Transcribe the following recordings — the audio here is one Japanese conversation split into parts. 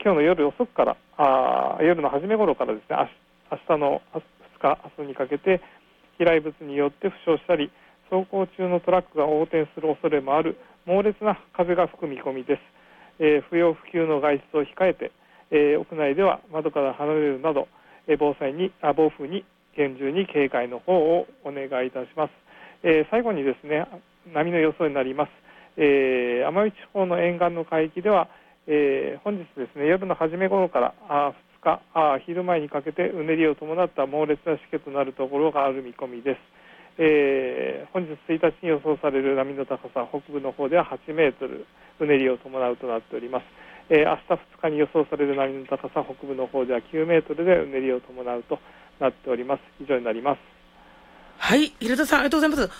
今日の夜遅くから夜の初め頃からですね、明日の2日明日にかけて飛来物によって負傷したり走行中のトラックが横転する恐れもある猛烈な風が吹く見込みです。不要不急の外出を控えて、屋内では窓から離れるなど、暴風に厳重に警戒の方をお願いいたします。最後にですね、波の予想になります。奄美地方の沿岸の海域では、本日ですね、夜の初め頃から2日昼前にかけてうねりを伴った猛烈なしけとなるところがある見込みです。本日1日に予想される波の高さ、北部の方では8メートルうねりを伴うとなっております。明日2日に予想される波の高さ、北部の方では9メートルでうねりを伴うとなっております。以上になります。 はい、平田さんありがとうございます。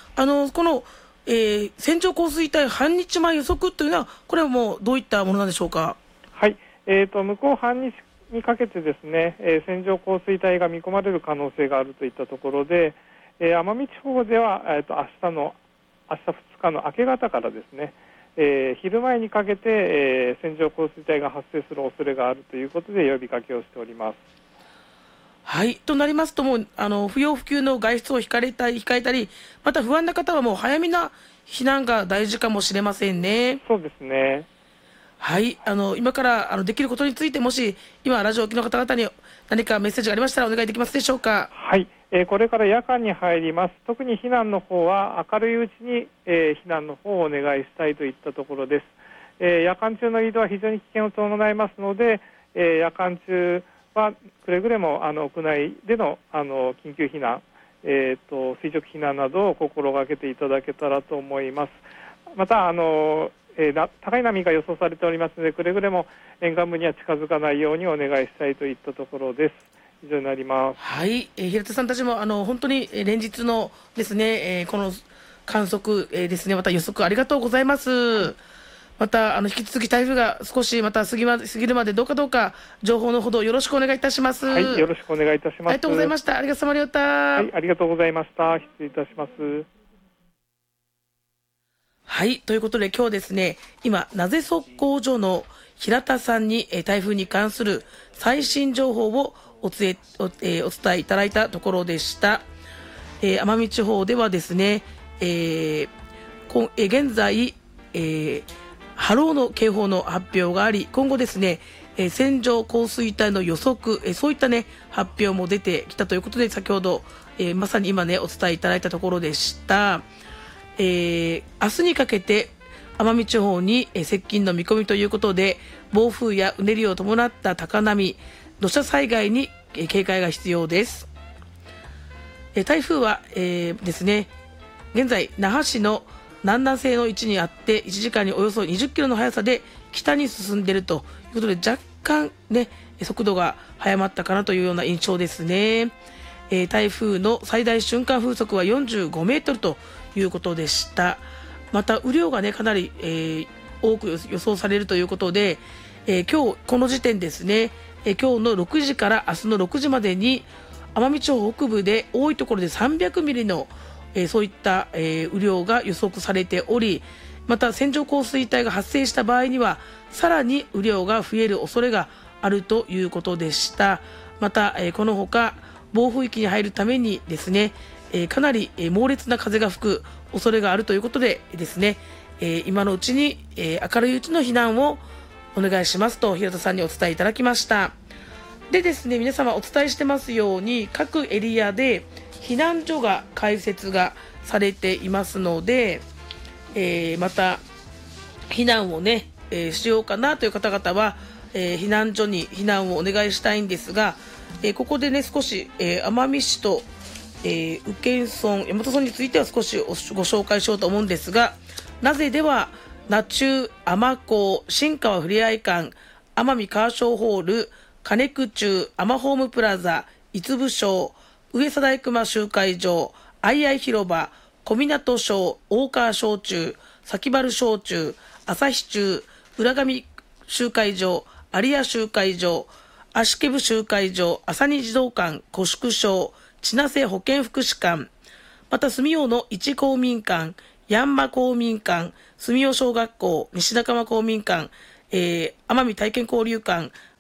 この、線状降水帯半日前予測というのはこれはもうどういったものなんでしょうか。 はい、向こう半日にかけてですね、線状降水帯が見込まれる可能性があるといったところで、奄美地方では、明日2日の明け方からですね、昼前にかけて、線状降水帯が発生する恐れがあるということで呼びかけをしております。 はい、となりますともう不要不急の外出を控えたり、また不安な方はもう早めな避難が大事かもしれませんね。 そうですね。 はい、今からできることについて、もし今ラジオをお聞きの方々に何かメッセージがありましたらお願いできますでしょうか。 はい、これから夜間に入ります。特に避難の方は明るいうちに、避難の方をお願いしたいといったところです。夜間中の移動は非常に危険を伴いますので、夜間中はくれぐれも屋内での緊急避難、垂直避難などを心がけていただけたらと思います。また高い波が予想されておりますので、くれぐれも沿岸部には近づかないようにお願いしたいといったところです。以上になります。 はい、平田さんたちも本当に連日のですね、この観測、ですね、また予測ありがとうございます。また引き続き台風が少しまた過ぎるまでどうか情報のほどよろしくお願いいたします。 はい、よろしくお願いいたします。 ありがとうございました。ありがとうございました。 はい、ありがとうございました。失礼いたします。 はい、ということで今日ですね、今名瀬測候所の平田さんに台風に関する最新情報をお伝えいただいたところでした。奄美地方ではですね、現在、波浪の警報の発表があり、今後ですね、線状降水帯の予測、そういったね発表も出てきたということで、先ほど、まさに今ねお伝えいただいたところでした。明日にかけて奄美地方に接近の見込みということで、暴風やうねりを伴った高波、土砂災害に警戒が必要です。台風は、ですね、現在那覇市の南南西の位置にあって、1時間におよそ20キロの速さで北に進んでいるということで、若干ね速度が速まったかなというような印象ですね。台風の最大瞬間風速は45メートルということでした。また雨量がねかなり、多く予想されるということで、今日この時点ですね、今日の6時から明日の6時までに奄美地方北部で多いところで300ミリの、そういった、雨量が予測されており、また線状降水帯が発生した場合にはさらに雨量が増える恐れがあるということでした。また、このほか暴風域に入るためにですね、かなり猛烈な風が吹く恐れがあるということでですね、今のうちに、明るいうちの避難をお願いしますと平田さんにお伝えいただきました。でですね、皆様お伝えしてますように各エリアで避難所が開設がされていますので、また避難をね、しようかなという方々は、避難所に避難をお願いしたいんですが、ここでね少し、奄美市と宇検村、大和村については少しご紹介しようと思うんですが、なぜでは那中、海士港、新川ふれあい館、奄美カーショーホール、金久中、海士ホームプラザ、五部省、上佐大熊集会場、相合広場、小湊省、大川小中、崎原小中、朝日中、浦上集会場、有谷集会場、足毛部集会場、朝日児童館、古宿省、千奈瀬保健福祉館、また住用の一公民館、ヤンマ公民館、住用小学校、西仲間公民館、奄美体験交流館、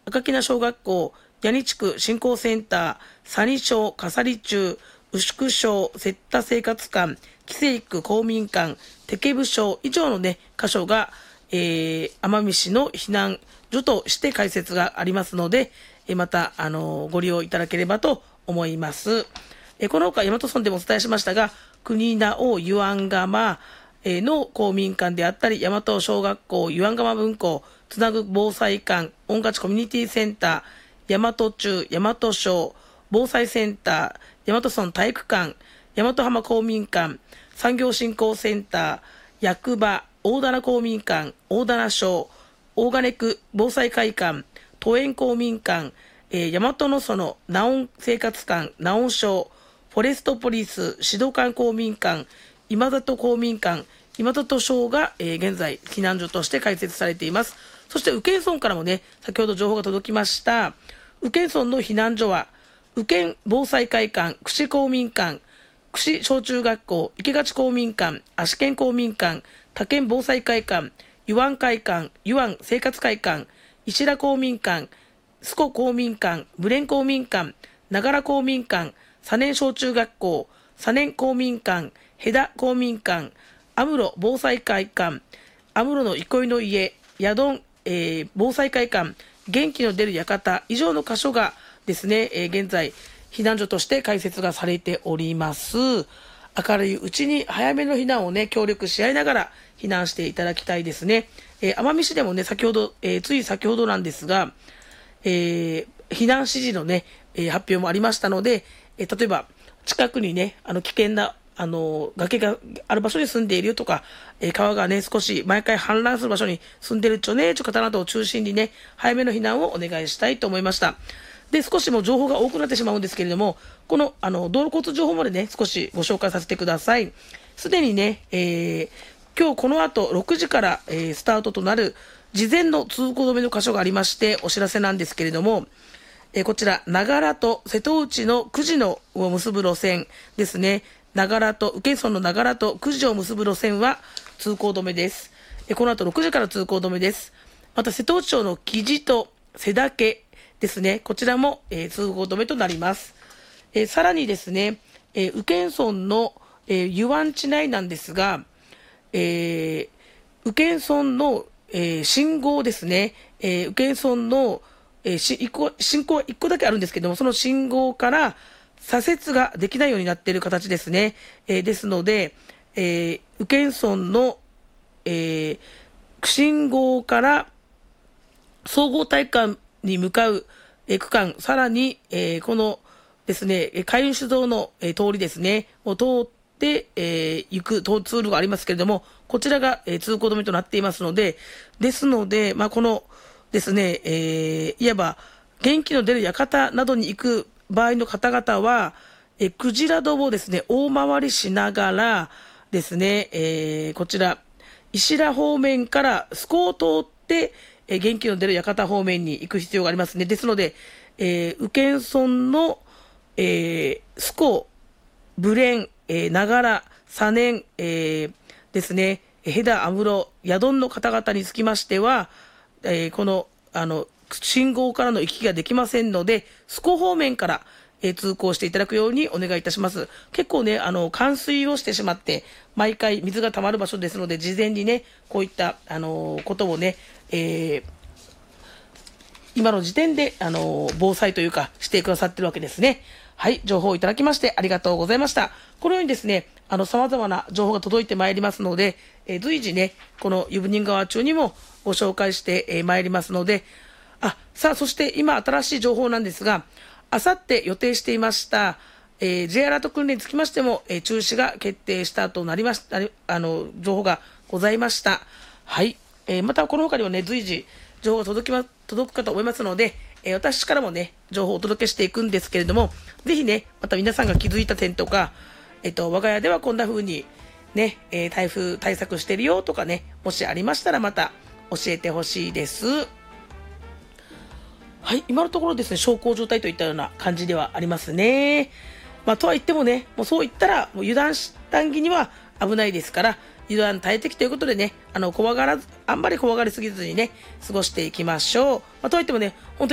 赤木名小学校、八木地区振興センター、佐仁町、笠利中、牛久町、摂田生活館、紀勢区公民館、手部町以上のね、箇所が、奄美市の避難所として開設がありますので、また、ご利用いただければと思います。この他、大和村でもお伝えしましたが、国名を湯湾釜の公民館であったり、大和小学校、湯湾釜分校、つなぐ防災館、御徒コミュニティセンター、大和中、大和小、防災センター、大和村体育館、大和浜公民館、産業振興センター、役場、大棚公民館、大棚小、大金区防災会館、都園公民館、大和の園、ナオン生活館、ナオン小、フォレストポリス、指導官公民館、今里公民館、今里小が、現在避難所として開設されています。そして宇検村からもね、先ほど情報が届きました。宇検村の避難所は、宇検防災会館、串公民館、串小中学校、池勝公民館、足県公民館、他県防災会館、湯湾会館、湯湾生活会館、石田公民館、須古公民館、武連公民館、長良公民館、佐年小中学校、佐年公民館、戸田公民館、アムロ防災会館、アムロの憩いの家、ヤドン、防災会館、元気の出る館、以上の箇所がですね、現在避難所として開設がされております。明るいうちに早めの避難をね、協力し合いながら避難していただきたいですね。奄美市でもね、先ほど、つい先ほどなんですが、避難指示のね、発表もありましたので、例えば近くにね、危険な崖がある場所に住んでいるよとか、川がね、少し毎回氾濫する場所に住んでいる方などを中心にね、早めの避難をお願いしたいと思いました。で、少しも情報が多くなってしまうんですけれども、この道路交通情報までね、少しご紹介させてください。すでにね、今日この後6時から、スタートとなる事前の通行止めの箇所がありまして、お知らせなんですけれども、こちら長良と瀬戸内の久慈のを結ぶ路線ですね。長良と宇検村の長良と久慈を結ぶ路線は通行止めです。この後6時から通行止めです。また瀬戸内町の木地と瀬岳ですね、こちらも、通行止めとなります。さらにですね、宇検村の、湯湾地内なんですが、宇検村の、信号ですね、宇検村の、信号1個だけあるんですけども、その信号から左折ができないようになっている形ですね。ですので、宇検村の、信号から総合体育館に向かう、区間、さらに、このですね、海運酒造の、通りですね、を通って、行く通路がありますけれども、こちらが、通行止めとなっていますので、ですので、このですね、いわば元気の出る館などに行く場合の方々は、クジラ道をですね、大回りしながらですね、こちら、石良方面から須古を通って、元気の出る館方面に行く必要がありますね。ですので、宇検村の、須古、武連、長良、佐年、ですね、戸田、安室、宿の方々につきましては、この、信号からの行き来ができませんので、須古方面から、通行していただくようにお願いいたします。結構ね、冠水をしてしまって、毎回水が溜まる場所ですので、事前にね、こういった、ことをね、今の時点で、防災というか、してくださってるわけですね。はい、情報をいただきましてありがとうございました。このようにですね、様々な情報が届いてまいりますので、随時ね、このユブニン川中にもご紹介してまいりますので、さあ、そして今新しい情報なんですが、あさって予定していました、J アラート訓練につきましても、中止が決定したとなりました、情報がございました。はい。またこの他にもね、随時情報が届くかと思いますので、私からもね、情報をお届けしていくんですけれども、ぜひね、また皆さんが気づいた点とか、我が家ではこんな風にね、台風対策してるよとかね、もしありましたらまた教えてほしいです。はい、今のところですね、小康状態といったような感じではありますね。とは言ってもね、もうそう言ったら、もう油断したんぎには危ないですから、油断大敵ということでね、あんまり怖がりすぎずにね、過ごしていきましょう。とはいってもね、本当に